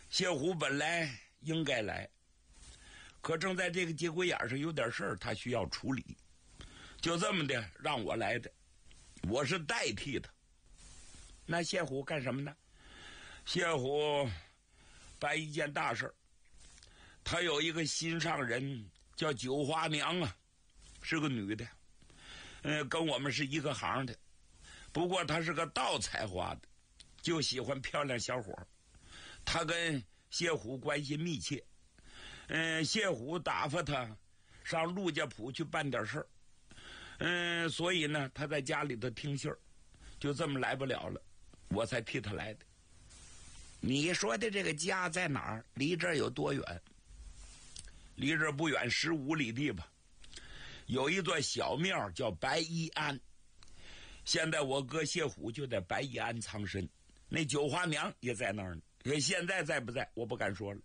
谢虎本来应该来，可正在这个节骨眼上有点事儿，他需要处理，就这么的让我来的，我是代替他。那谢虎干什么呢？谢虎办一件大事，他有一个心上人叫九花娘啊，是个女的，跟我们是一个行的，不过她是个倒采花的，就喜欢漂亮小伙。他跟谢虎关系密切，谢虎打发他上陆家铺去办点事儿，所以呢他在家里头听信儿，就这么来不了了，我才替他来的。你说的这个家在哪儿？离这儿有多远？离这儿不远，15里地吧。有一座小庙叫白衣庵，现在我哥谢虎就在白衣庵藏身，那九花娘也在那儿呢。现在在不在我不敢说了。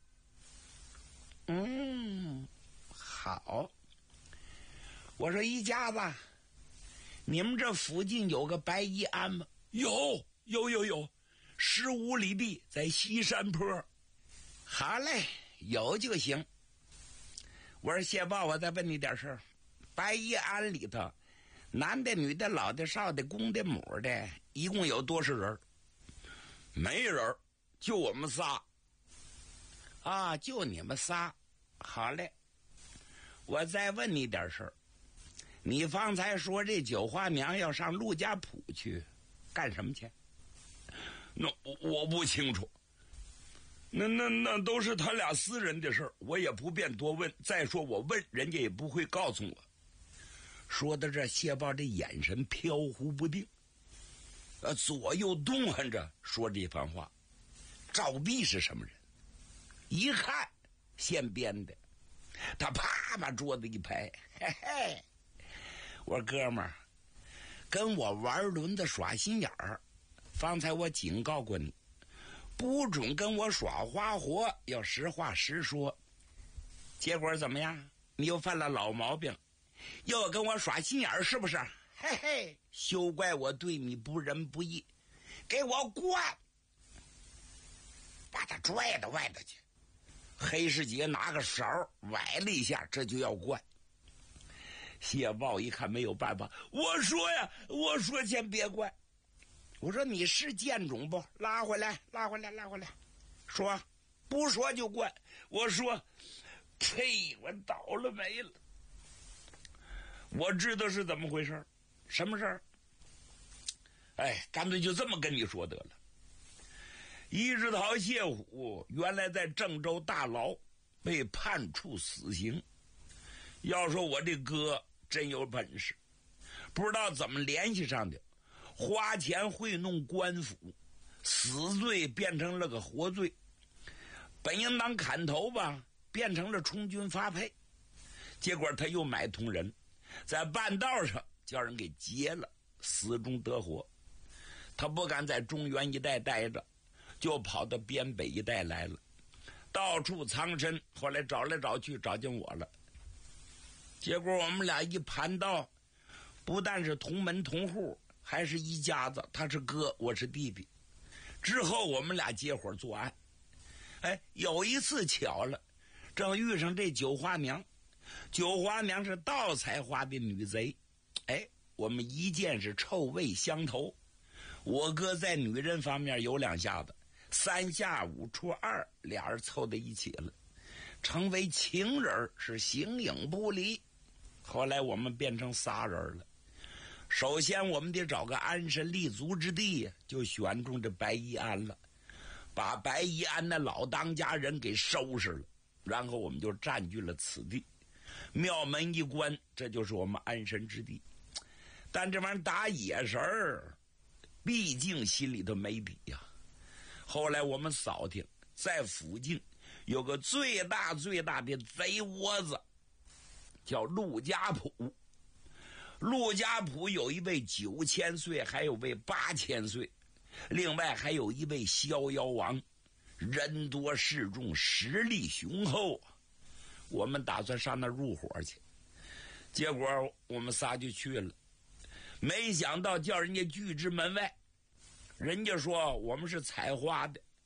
好。我说一家子，你们这附近有个白衣庵吗？有，15里地，在西山坡。好嘞，有就行。我说谢豹，我再问你点事儿。白衣庵里头，男的、女的、老的、少的、公的、母的，一共有多少人？没人，就我们仨。啊，就你们仨。好嘞，我再问你点事儿。你方才说这九花娘要上陆家铺去干什么去？那我不清楚，那都是他俩私人的事儿，我也不便多问。再说我问人家也不会告诉我。说到这，谢豹这眼神飘忽不定，左右动换着说这番话。赵弼是什么人？一看现编的，他啪把桌子一拍，嘿嘿，我说哥们儿，跟我玩轮子耍心眼儿，方才我警告过你，不准跟我耍花活，要实话实说。结果怎么样？你又犯了老毛病，又要跟我耍心眼儿，是不是？嘿嘿，休怪我对你不仁不义，给我灌！把他拽到外头去。黑世杰拿个勺崴了一下，这就要灌。谢豹一看没有办法，我说先别灌。我说你是贱种不？拉回来。说不说就灌。我说呸，我倒了霉了。我知道是怎么回事。什么事儿？干脆就这么跟你说得了。一日桃谢虎原来在郑州大牢被判处死刑。要说我这哥真有本事，不知道怎么联系上的，花钱会弄官府，死罪变成了个活罪，本应当砍头吧，变成了充军发配。结果他又买通人，在半道上叫人给劫了，死中得活。他不敢在中原一带待着，就跑到边北一带来了，到处藏身。后来找来找去找见我了，结果我们俩一盘道，不但是同门同户，还是一家子。他是哥，我是弟弟。之后我们俩结伙作案。有一次巧了，正遇上这九花娘。九花娘是倒采花的女贼，我们一见是臭味相投。我哥在女人方面有两下子，3下5除2，俩人凑在一起了，成为情人，是形影不离。后来我们变成仨人了。首先我们得找个安身立足之地，就选中这白衣庵了，把白衣庵的老当家人给收拾了，然后我们就占据了此地，庙门一关，这就是我们安身之地。但这玩意儿打野神儿，毕竟心里头没底呀。后来我们扫听，在附近有个最大的贼窝子，叫陆家铺。陆家铺有一位9000岁，还有位8000岁，另外还有一位逍遥王，人多势众，实力雄厚。我们打算上那儿入伙去，结果我们仨就去了，没想到叫人家拒之门外。人家说我们是采花的，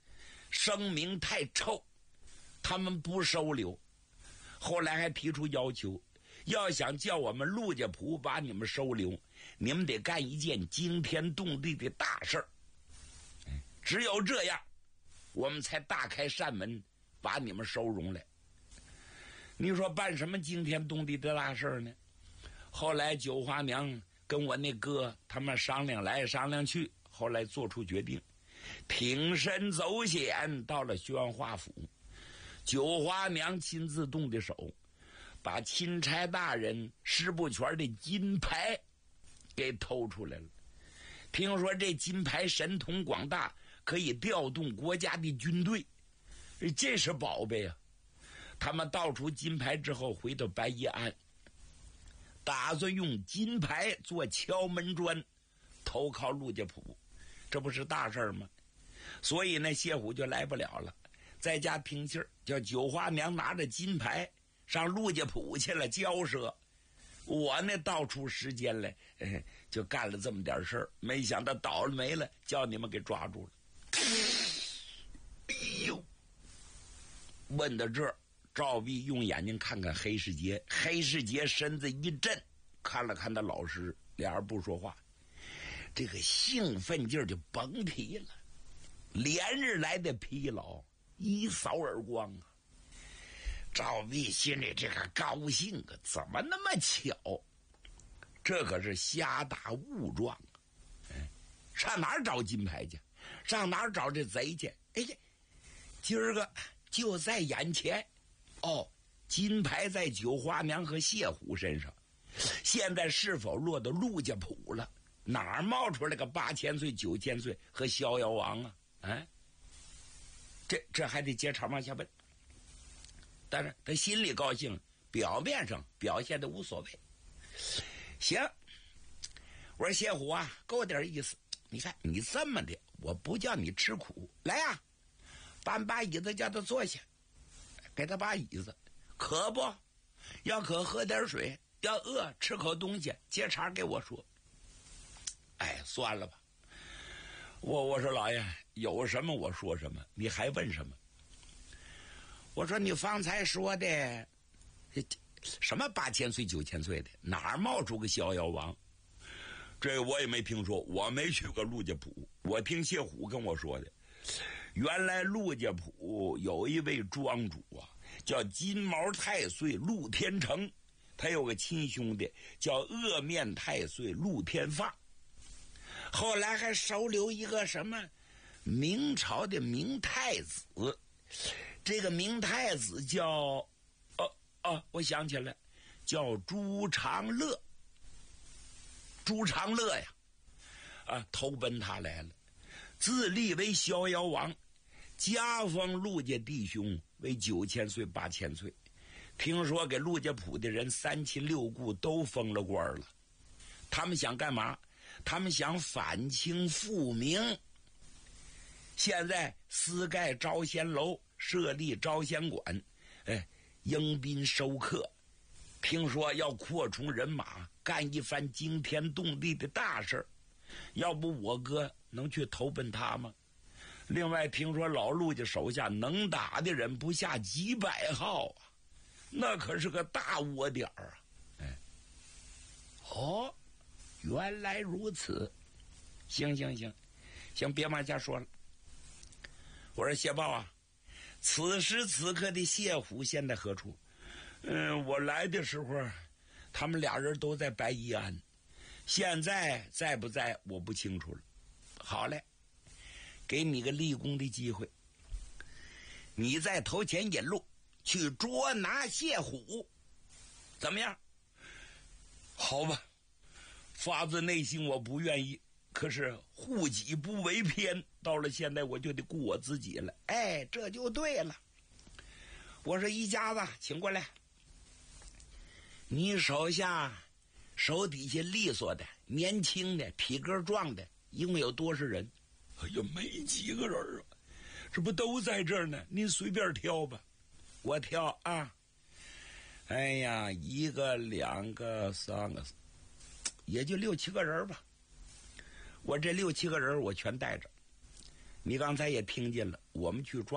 声名太臭，他们不收留。后来还提出要求，要想叫我们陆家铺把你们收留，你们得干一件惊天动地的大事儿。只有这样，我们才大开扇门把你们收容来。你说办什么惊天动地的大事儿呢？后来九花娘跟我那哥他们商量来商量去，后来做出决定，挺身走险到了宣化府。九花娘亲自动的手，把钦差大人石不全的金牌给偷出来了。听说这金牌神通广大，可以调动国家的军队，这是宝贝啊！他们盗出金牌之后，回到白衣庵，打算用金牌做敲门砖，投靠陆家铺，这不是大事吗？所以呢，谢虎就来不了了，在家听信儿，叫九花娘拿着金牌上陆家铺去了交涉。我呢，倒出时间来，就干了这么点事儿，没想到倒了霉了，叫你们给抓住了。哎呦，问到这儿，赵壁用眼睛看看黑世杰，黑世杰身子一震，看了看他老师，俩人不说话。这个兴奋劲儿就甭提了，连日来的疲劳一扫而光啊！赵壁心里这个高兴啊，怎么那么巧？这可是瞎打误撞啊！上哪儿找金牌去？上哪儿找这贼去？哎呀，今儿个就在眼前。哦，金牌在九花娘和谢虎身上，现在是否落到陆家铺了？哪儿冒出来个8000岁、9000岁和逍遥王啊？这还得接茬往下问。但是他心里高兴，表面上表现的无所谓。行，我说谢虎啊，够点意思。你看你这么的，我不叫你吃苦。来呀，把椅子叫他坐下，给他把椅子。渴不？要渴喝点水，要饿吃口东西，接茬给我说。哎，算了吧。我说老爷，有什么我说什么，你还问什么？我说你方才说的什么8000岁9000岁的，哪儿冒出个逍遥王？这个我也没听说，我没去过陆家铺，我听谢虎跟我说的。原来陆家铺有一位庄主啊，叫金毛太岁陆天成，他有个亲兄弟叫恶面太岁陆天放，后来还收留一个什么明朝的明太子，这个明太子叫我想起来，叫朱长乐。朱长乐呀，投奔他来了，自立为逍遥王，加封陆家弟兄为9000岁、8000岁。听说给陆家铺的人3亲6故都封了官了。他们想干嘛？他们想反清复明。现在私盖招贤楼，设立招贤馆，迎宾收客。听说要扩充人马，干一番惊天动地的大事儿。要不我哥能去投奔他吗？另外听说老陆家手下能打的人不下几百号啊，那可是个大窝点儿啊！原来如此。行，别往下说了。我说谢豹啊，此时此刻的谢虎现在何处？我来的时候他们俩人都在白衣庵，现在在不在我不清楚了。好嘞，给你个立功的机会，你在头前引路去捉拿谢虎，怎么样？好吧，发自内心我不愿意，可是护己不为偏，到了现在我就得顾我自己了。这就对了。我说一家子请过来，你手下手底下利索的年轻的体格壮的一共有多少人？哎呀，没几个人啊，这不都在这儿呢，您随便挑吧。我挑啊。哎呀，1个2个3个，也就6、7个人吧。我这6、7个人我全带着。 你刚才也听见了，我们去抓